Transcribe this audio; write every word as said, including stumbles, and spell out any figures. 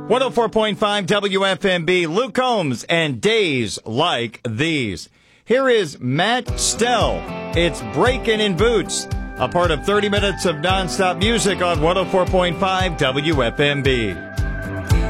one oh four point five W F M B, Luke Combs and Days Like These. Here is Matt Stell. It's Breakin' in Boots, a part of thirty minutes of nonstop music on one oh four point five W F M B.